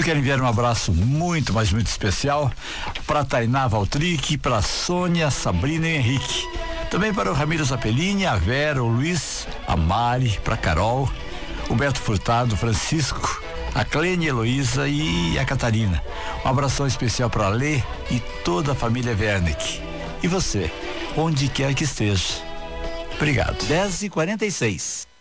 Eu quero enviar um abraço muito, mas muito especial para Tainá Valtric, para Sônia, Sabrina e Henrique. Também para o Ramiro Zapelini, a Vera, o Luiz, a Mari, para Carol, o Beto Furtado, Francisco, a Clênia, Heloísa e a Catarina. Um abração especial para a Lê e toda a família Wernick. E você, onde quer que esteja. Obrigado. 10h46.